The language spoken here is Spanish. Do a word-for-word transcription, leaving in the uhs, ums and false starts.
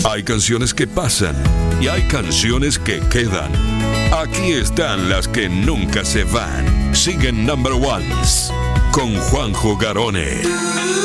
Hay canciones que pasan y hay canciones que quedan. Aquí están las que nunca se van. Siguen Number Ones con Juanjo Garone.